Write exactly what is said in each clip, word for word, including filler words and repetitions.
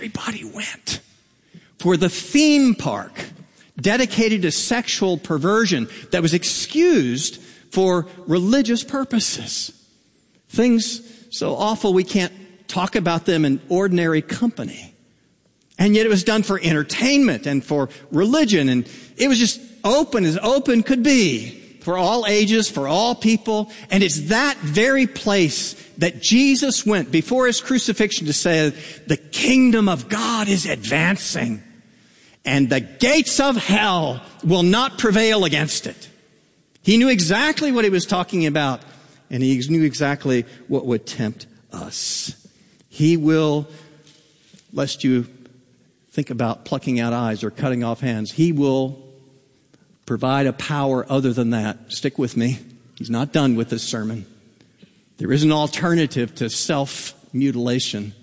everybody went for the theme park dedicated to sexual perversion that was excused for religious purposes. Things so awful we can't talk about them in ordinary company. And yet it was done for entertainment and for religion. And it was just open as open could be for all ages, for all people. And it's that very place that Jesus went before his crucifixion to say, the kingdom of God is advancing and the gates of hell will not prevail against it. He knew exactly what he was talking about, and he knew exactly what would tempt us. He will, lest you think about plucking out eyes or cutting off hands, he will provide a power other than that. Stick with me. He's not done with this sermon. There is an alternative to self-mutilation.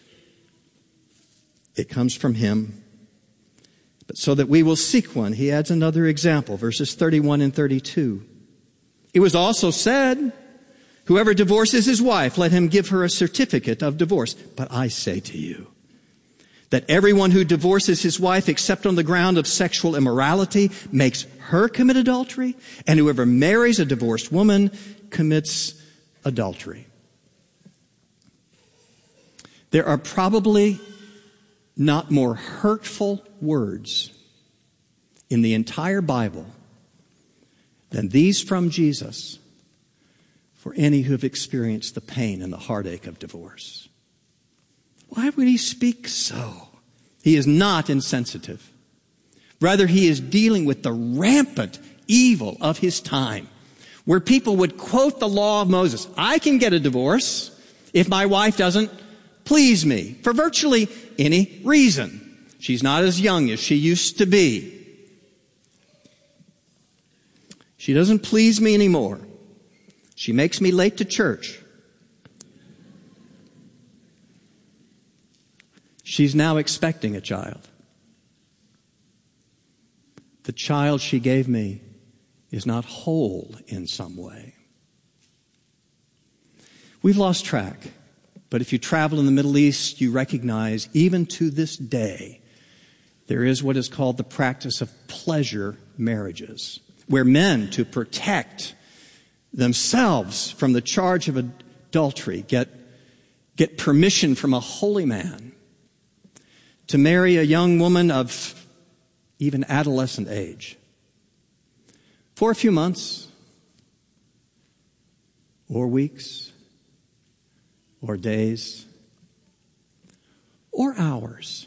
It comes from him. But so that we will seek one, he adds another example, verses thirty-one and thirty-two. It was also said, whoever divorces his wife, let him give her a certificate of divorce. But I say to you, that everyone who divorces his wife except on the ground of sexual immorality makes her commit adultery, and whoever marries a divorced woman commits adultery. There are probably not more hurtful words in the entire Bible than these from Jesus for any who have experienced the pain and the heartache of divorce. Why would he speak so? He is not insensitive. Rather, he is dealing with the rampant evil of his time, where people would quote the law of Moses. I can get a divorce if my wife doesn't please me for virtually any reason. She's not as young as she used to be. She doesn't please me anymore. She makes me late to church. She's now expecting a child. The child she gave me is not whole in some way. We've lost track, but if you travel in the Middle East, you recognize even to this day, there is what is called the practice of pleasure marriages, where men, to protect themselves from the charge of adultery, get, get permission from a holy man to marry a young woman of even adolescent age for a few months or weeks or days or hours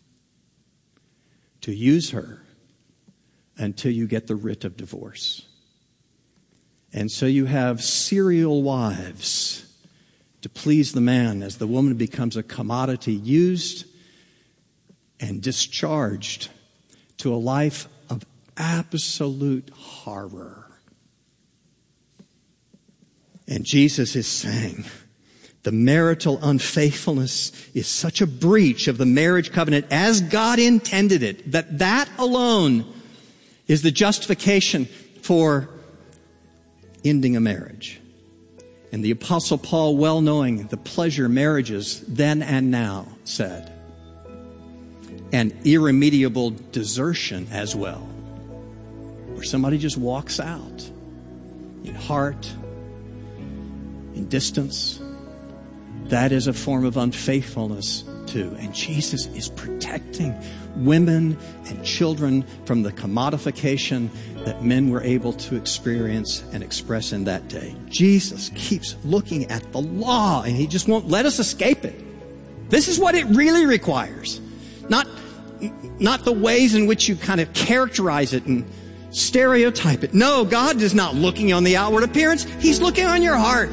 to use her until you get the writ of divorce. And so you have serial wives to please the man as the woman becomes a commodity used and discharged to a life of absolute horror. And Jesus is saying, the marital unfaithfulness is such a breach of the marriage covenant as God intended it, that that alone is the justification for ending a marriage. And the Apostle Paul, well knowing the pleasure marriages then and now, said, an irremediable desertion as well, where somebody just walks out in heart, in distance. That is a form of unfaithfulness too. And Jesus is protecting women and children from the commodification that men were able to experience and express in that day. Jesus keeps looking at the law, and he just won't let us escape it. This is what it really requires. Not, not the ways in which you kind of characterize it and stereotype it. No, God is not looking on the outward appearance. He's looking on your heart.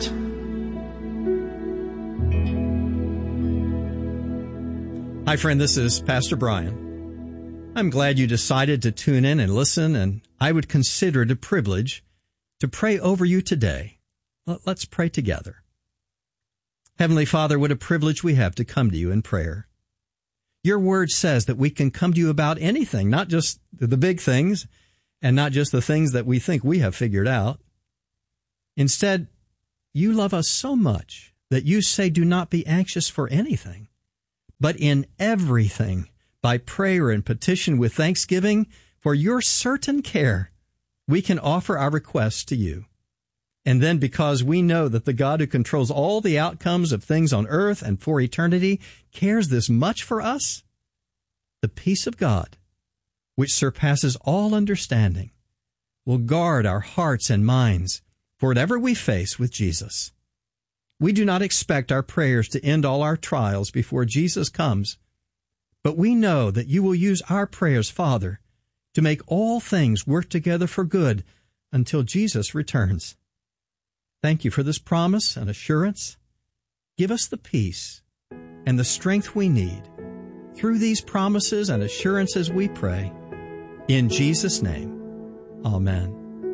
Hi, friend. This is Pastor Brian. I'm glad you decided to tune in and listen, and I would consider it a privilege to pray over you today. Let's pray together. Heavenly Father, what a privilege we have to come to you in prayer. Your word says that we can come to you about anything, not just the big things and not just the things that we think we have figured out. Instead, you love us so much that you say, do not be anxious for anything, but in everything, by prayer and petition with thanksgiving, for your certain care, we can offer our requests to you. And then because we know that the God who controls all the outcomes of things on earth and for eternity cares this much for us, the peace of God, which surpasses all understanding, will guard our hearts and minds for whatever we face with Jesus. We do not expect our prayers to end all our trials before Jesus comes, but we know that you will use our prayers, Father, to make all things work together for good until Jesus returns. Thank you for this promise and assurance. Give us the peace and the strength we need. Through these promises and assurances we pray. In Jesus' name, amen.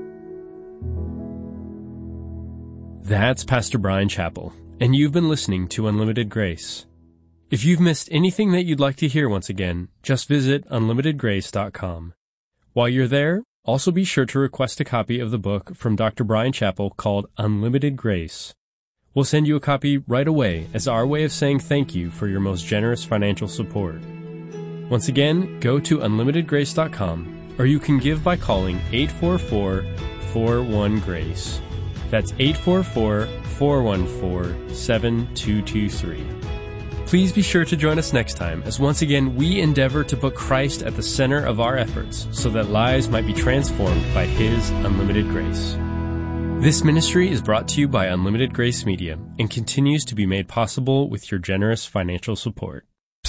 That's Pastor Brian Chappell, and you've been listening to Unlimited Grace. If you've missed anything that you'd like to hear once again, just visit unlimited grace dot com. While you're there, also be sure to request a copy of the book from Doctor Brian Chappell called Unlimited Grace. We'll send you a copy right away as our way of saying thank you for your most generous financial support. Once again, go to unlimited grace dot com, or you can give by calling eight four four, four one, GRACE. That's eight four four, four one four, seven two two three. Please be sure to join us next time as once again we endeavor to put Christ at the center of our efforts so that lives might be transformed by His unlimited grace. This ministry is brought to you by Unlimited Grace Media and continues to be made possible with your generous financial support.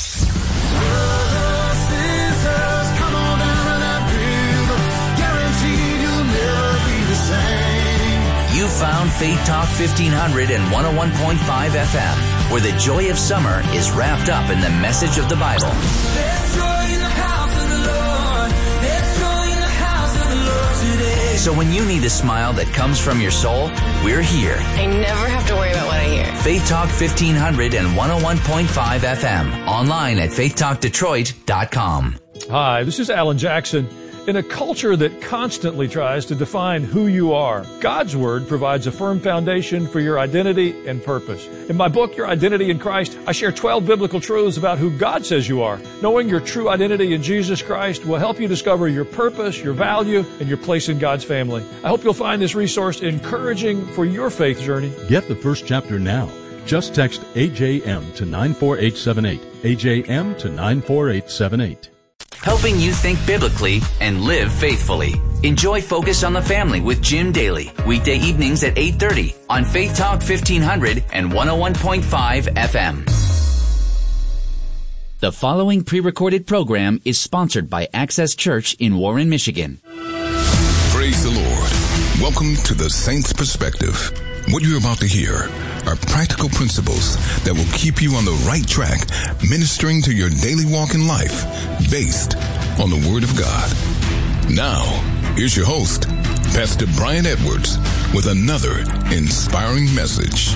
You found Faith Talk fifteen hundred and one oh one point five F M, where the joy of summer is wrapped up in the message of the Bible. There's joy in the house of the Lord. There's joy in the house of the Lord today. So when you need a smile that comes from your soul, we're here. I never have to worry about what I hear. Faith Talk fifteen hundred and one oh one point five F M. Online at faith talk detroit dot com. Hi, this is Alan Jackson. In a culture that constantly tries to define who you are, God's Word provides a firm foundation for your identity and purpose. In my book, Your Identity in Christ, I share twelve biblical truths about who God says you are. Knowing your true identity in Jesus Christ will help you discover your purpose, your value, and your place in God's family. I hope you'll find this resource encouraging for your faith journey. Get the first chapter now. Just text A J M to nine four eight seven eight. A J M to nine four eight seven eight. Helping you think biblically and live faithfully. Enjoy Focus on the Family with Jim Daly, weekday evenings at eight thirty on Faith Talk fifteen hundred and one oh one point five F M. The following pre-recorded program is sponsored by Access Church in Warren, Michigan. Praise the Lord. Welcome to the Saints Perspective. What you're about to hear are practical principles that will keep you on the right track, ministering to your daily walk in life, based on the Word of God. Now, here's your host, Pastor Brian Edwards, with another inspiring message.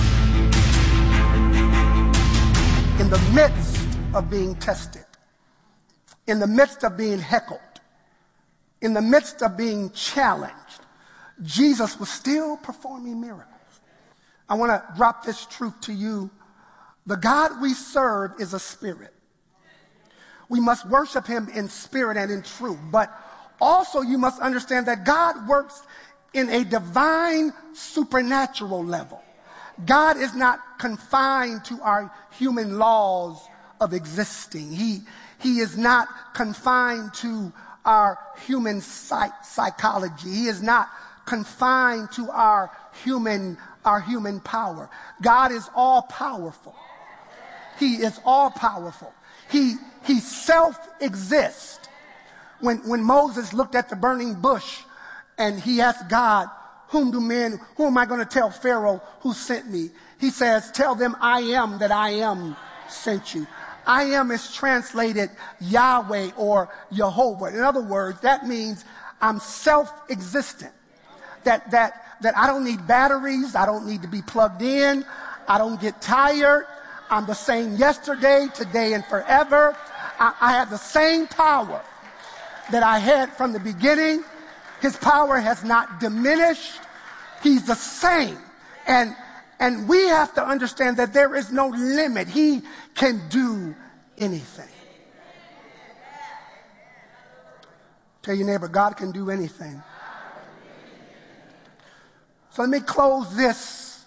In the midst of being tested, in the midst of being heckled, in the midst of being challenged, Jesus was still performing miracles. I want to drop this truth to you. The God we serve is a spirit. We must worship him in spirit and in truth. But also you must understand that God works in a divine supernatural level. God is not confined to our human laws of existing. He, he is not confined to our human psych- psychology. He is not confined to our human our human power. God is all powerful. He is all powerful. He he self-exists. When when Moses looked at the burning bush and he asked God, whom do men, who am I going to tell Pharaoh who sent me? He says, tell them I am that I am sent you. I am is translated Yahweh or Jehovah. In other words, that means I'm self-existent. That that that I don't need batteries. I don't need to be plugged in. I don't get tired. I'm the same yesterday, today, and forever. I, I have the same power that I had from the beginning. His power has not diminished. He's the same. And, and we have to understand that there is no limit. He can do anything. Tell your neighbor, God can do anything. So let me close this.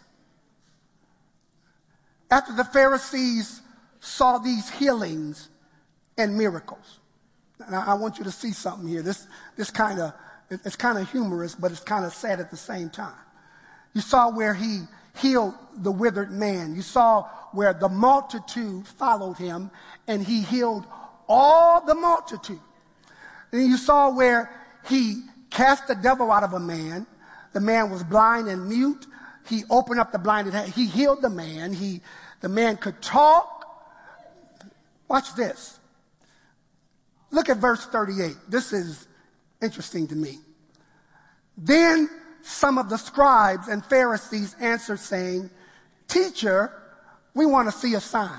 After the Pharisees saw these healings and miracles, and I want you to see something here. This, this kind of, it's kind of humorous, but it's kind of sad at the same time. You saw where he healed the withered man. You saw where the multitude followed him, and he healed all the multitude. And you saw where he cast the devil out of a man. The man was blind and mute. He opened up the blinded hand. He healed the man. He, the man could talk. Watch this. Look at verse thirty-eight. This is interesting to me. Then some of the scribes and Pharisees answered, saying, "Teacher, we want to see a sign."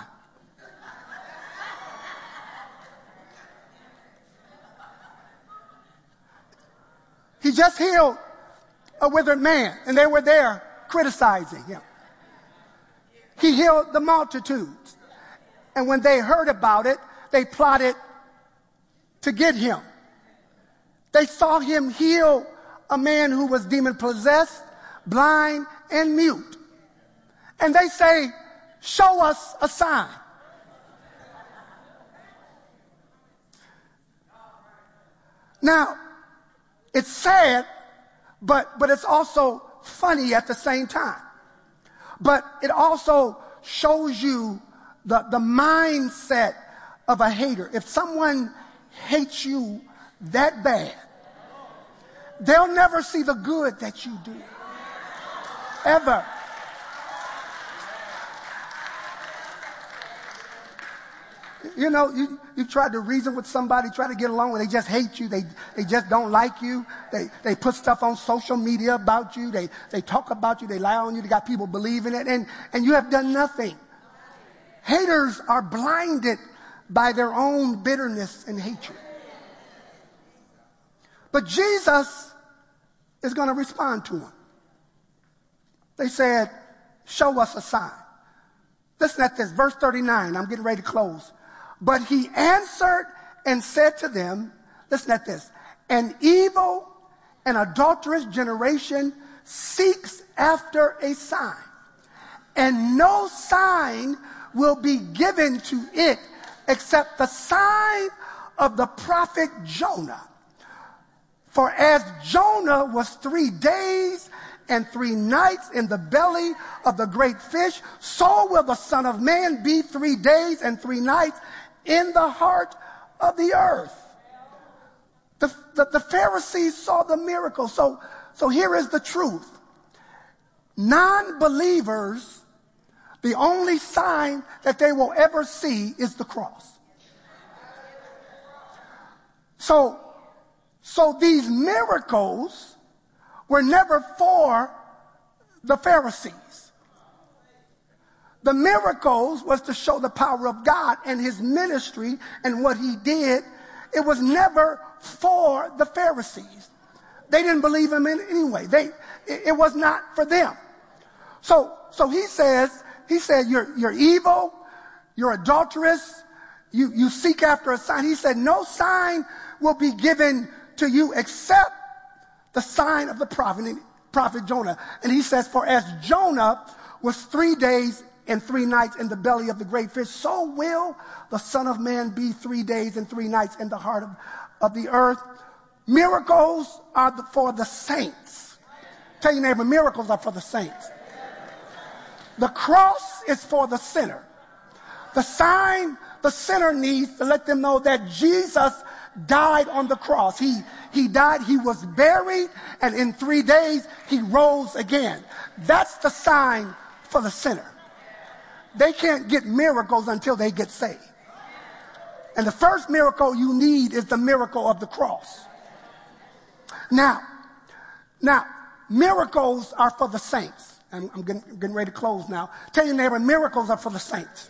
He just healed a withered man, and they were there criticizing him. He healed the multitudes. And when they heard about it, they plotted to get him. They saw him heal a man who was demon-possessed, blind, and mute. And they say, "Show us a sign." Now, it's sad, but, but it's also funny at the same time. But it also shows you the, the mindset of a hater. If someone hates you that bad, they'll never see the good that you do. Ever. You know, you, you try to reason with somebody, try to get along with, they just hate you. They, they just don't like you. They, they put stuff on social media about you. They, they talk about you. They lie on you. They got people believing it. And, and you have done nothing. Haters are blinded by their own bitterness and hatred. But Jesus is going to respond to them. They said, "Show us a sign." Listen at this, verse thirty-nine. I'm getting ready to close. But he answered and said to them, listen at this, "An evil and adulterous generation seeks after a sign, and no sign will be given to it except the sign of the prophet Jonah. For as Jonah was three days and three nights in the belly of the great fish, so will the Son of Man be three days and three nights in the heart of the earth." The, the, the Pharisees saw the miracle. So, so here is the truth. Non-believers, the only sign that they will ever see is the cross. So, so these miracles were never for the Pharisees. The miracles was to show the power of God and his ministry and what he did. It was never for the Pharisees. They didn't believe him in anyway. They, it, it was not for them. So, so he says, he said, you're, you're evil, you're adulterous, you, you seek after a sign. He said, no sign will be given to you except the sign of the prophet, prophet Jonah. And he says, for as Jonah was three days and three nights in the belly of the great fish, so will the Son of Man be three days and three nights in the heart of, of the earth. Miracles are the, for the saints. Tell your neighbor, miracles are for the saints. The cross is for the sinner. The sign the sinner needs to let them know that Jesus died on the cross. He, he died, he was buried, and in three days he rose again. That's the sign for the sinner. They can't get miracles until they get saved. And the first miracle you need is the miracle of the cross. Now, now, miracles are for the saints. I'm, I'm getting, getting ready to close now. Tell your neighbor, miracles are for the saints.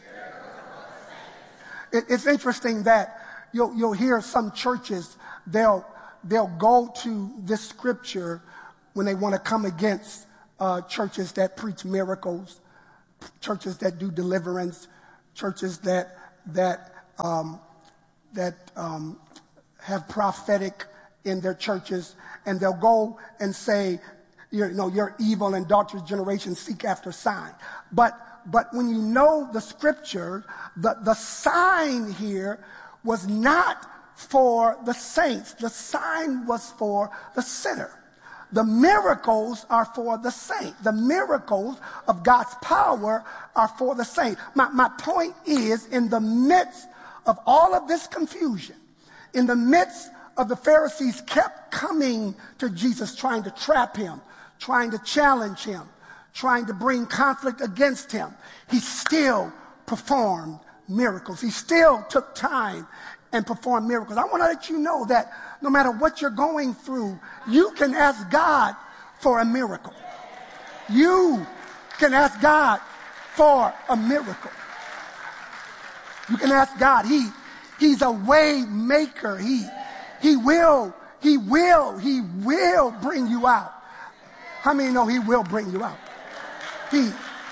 It, it's interesting that you'll, you'll hear some churches, they'll, they'll go to this scripture when they want to come against uh, churches that preach miracles, churches that do deliverance, churches that that um, that um, have prophetic in their churches, and they'll go and say, you know, you're evil and daughter's generation seek after sign. But but when you know the scripture, the, the sign here was not for the saints. The sign was for the sinner. The miracles are for the saint. The miracles of God's power are for the saint. My, my point is, in the midst of all of this confusion, in the midst of the Pharisees kept coming to Jesus, trying to trap him, trying to challenge him, trying to bring conflict against him, he still performed miracles. He still took time and performed miracles. I want to let you know that no matter what you're going through, you can ask God for a miracle. You can ask God for a miracle. You can ask God. He, he's a way maker. He, he will, he will, he will bring you out. How many know he will bring you out? He,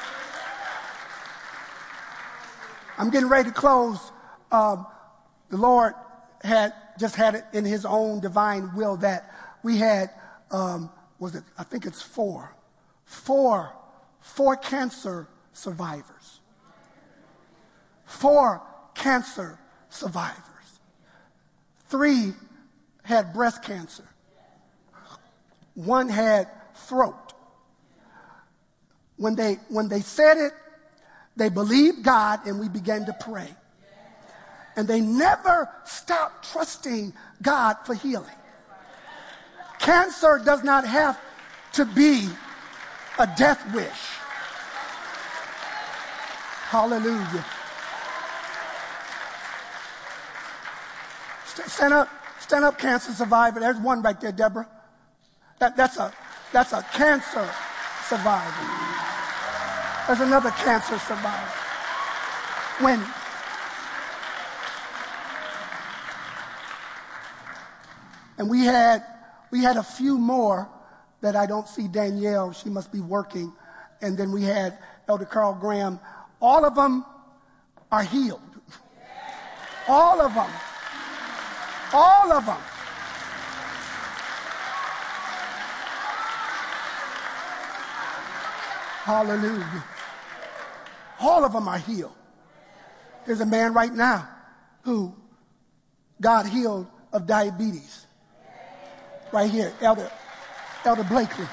I'm getting ready to close. Um, the Lord had just had it in his own divine will that we had, um, was it, I think it's four, four, four cancer survivors. Four cancer survivors. Three had breast cancer. One had throat. When they, when they said it, they believed God, and we began to pray. And they never stopped trusting God for healing. Cancer does not have to be a death wish. Hallelujah. Stand up, stand up, cancer survivor. There's one right there, Deborah. That, that's a, that's a cancer survivor. There's another cancer survivor. When And we had we had a few more that I don't see Danielle. She must be working. And then we had Elder Carl Graham. All of them are healed. All of them. All of them. Hallelujah. All of them are healed. There's a man right now who God healed of diabetes. Right here, Elder, Elder Blakely.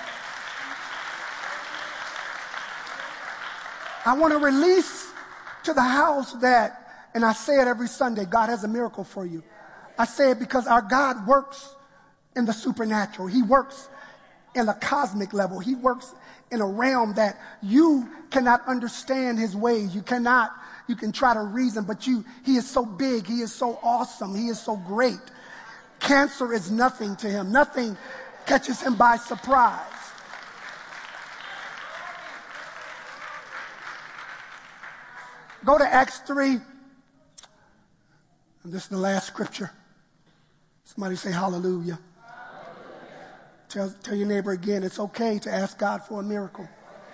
I want to release to the house that, and I say it every Sunday, God has a miracle for you. I say it because our God works in the supernatural. He works in a cosmic level. He works in a realm that you cannot understand his ways. You cannot, you can try to reason, but you, he is so big. He is so awesome. He is so great. Cancer is nothing to him. Nothing catches him by surprise. Go to Acts three. And this is the last scripture. Somebody say hallelujah. Hallelujah. Tell, tell your neighbor again, it's okay to ask God for a miracle.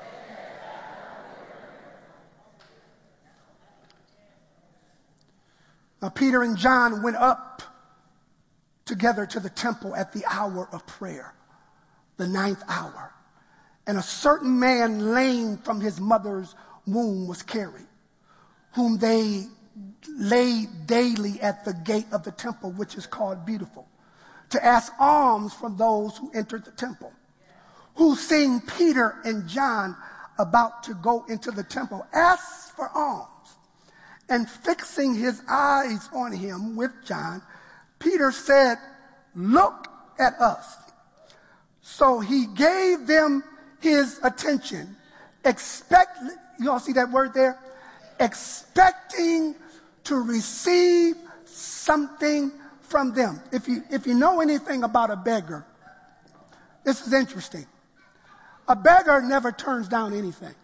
Now, Peter and John went up together to the temple at the hour of prayer, the ninth hour. And a certain man lame from his mother's womb was carried, whom they laid daily at the gate of the temple, which is called Beautiful, to ask alms from those who entered the temple, who, seeing Peter and John about to go into the temple, asked for alms. And fixing his eyes on him with John, Peter said, "Look at us." So he gave them his attention. Expect, you all see that word there? Expecting to receive something from them. If you, if you know anything about a beggar, this is interesting. A beggar never turns down anything.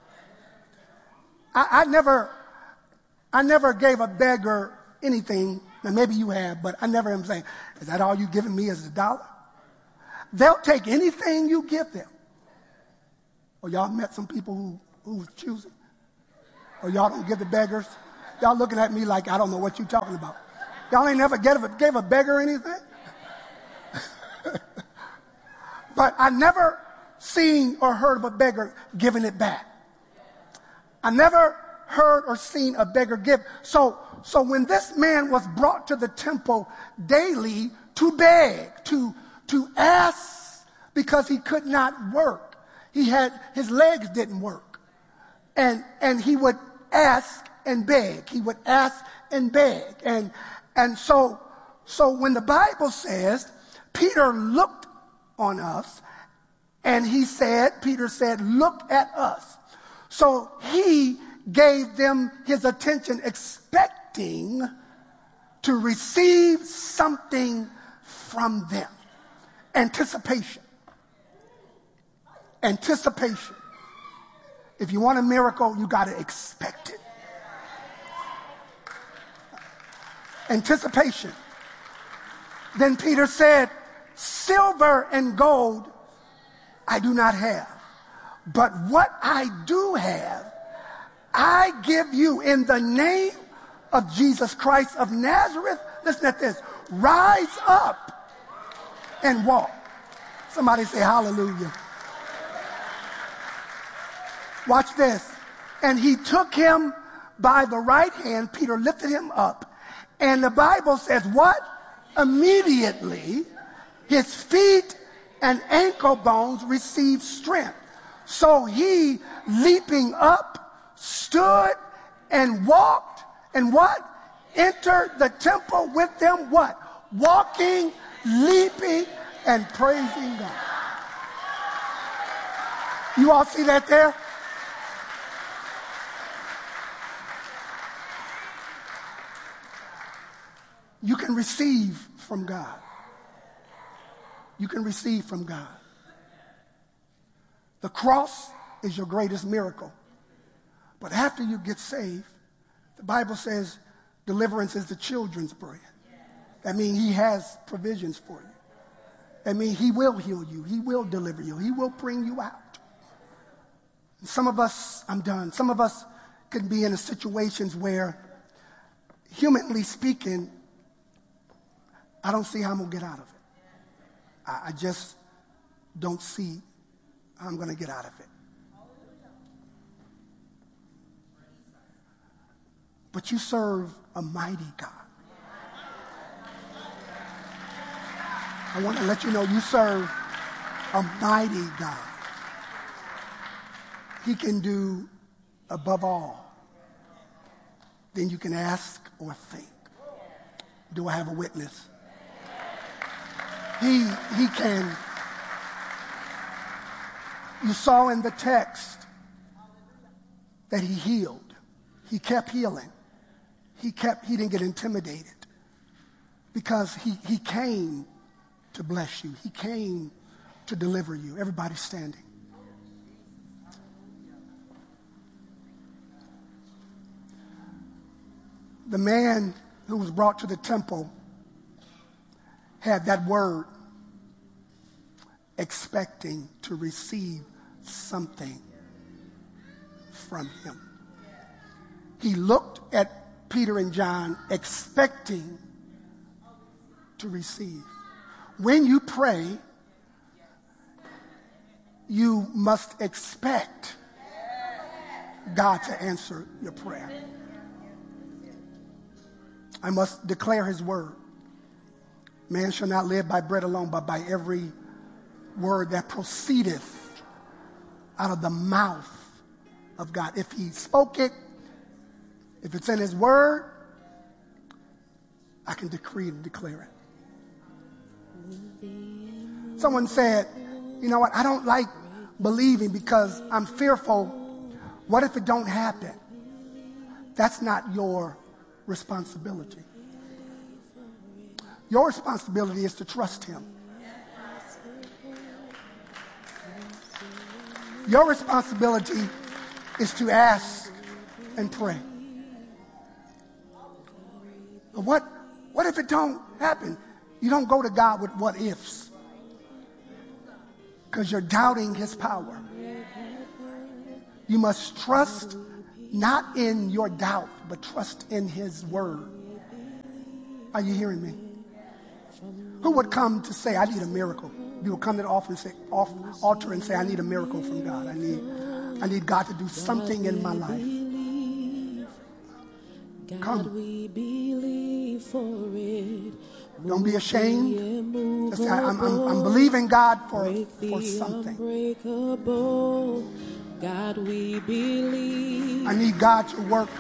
I, I never, I never gave a beggar anything. Now, maybe you have, but I never am saying, is that all you giving me is a dollar? They'll take anything you give them. Or y'all met some people who, who was choosing? Or y'all don't give the beggars? Y'all looking at me like I don't know what you're talking about. Y'all ain't never gave a, gave a beggar anything? But I never seen or heard of a beggar giving it back. I never heard or seen a beggar give. So, so when this man was brought to the temple daily to beg, to, to ask, because he could not work. He had, his legs didn't work. And, and he would ask and beg. He would ask and beg. And, and so, so when the Bible says, Peter looked on us, and he said, Peter said, look at us. So he gave them his attention, expecting to receive something from them. Anticipation. Anticipation. If you want a miracle, you got to expect it. Anticipation. Then Peter said, silver and gold I do not have, but what I do have, I give you in the name of Jesus Christ of Nazareth. Listen at this. Rise up and walk. Somebody say hallelujah. Watch this. And he took him by the right hand. Peter lifted him up. And the Bible says what? Immediately his feet and ankle bones received strength. So he, leaping up, stood and walked, and what? Entered the temple with them, what? Walking, leaping, and praising God. You all see that there? You can receive from God. You can receive from God. The cross is your greatest miracle. But after you get saved, the Bible says deliverance is the children's bread. That means he has provisions for you. That means he will heal you. He will deliver you. He will bring you out. And some of us, I'm done, some of us could be in situations where, humanly speaking, I don't see how I'm going to get out of it. I, I just don't see how I'm going to get out of it. But you serve a mighty God. I want to let you know you serve a mighty God. He can do above all than you can ask or think. Do I have a witness? He, he can. You saw in the text that he healed. He kept healing. He kept, he didn't get intimidated because he, he came to bless you. He came to deliver you. Everybody's standing. The man who was brought to the temple had that word, expecting to receive something from him. He looked at Peter and John, expecting to receive. When you pray, you must expect God to answer your prayer. I must declare his word. Man shall not live by bread alone, but by every word that proceedeth out of the mouth of God. If he spoke it, if it's in his word, I can decree and declare it. Someone said, you know what, I don't like believing because I'm fearful. What if it don't happen? That's not your responsibility. Your responsibility is to trust him. Your responsibility is to ask and pray. But what, what if it don't happen? You don't go to God with what ifs, because you're doubting his power. You must trust not in your doubt, but trust in his word. Are you hearing me? Who would come to say, I need a miracle? You would come to the altar and say, altar and say, I need a miracle from God. I need, I need God to do something in my life. Come. Don't be ashamed. Just say, I'm, I'm, I'm believing God for, for something. God, we believe. I need God to work